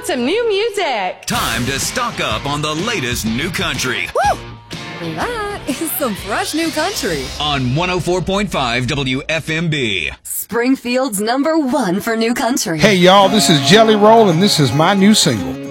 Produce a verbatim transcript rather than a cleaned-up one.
some new music. Time to stock up on the latest new country. Woo! That is some fresh new country. On one oh four point five W F M B. Springfield's number one for new country. Hey, y'all, this is Jelly Roll, and this is my new single.